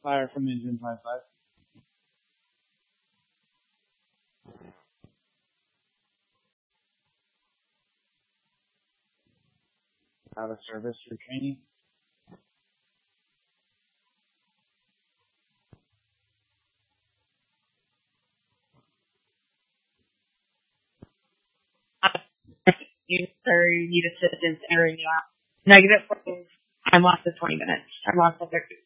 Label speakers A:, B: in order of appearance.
A: Fire from engine 55. Out of service for training.
B: You need assistance airing you out. Negative. I'm lost for 20 minutes. I'm lost for 30.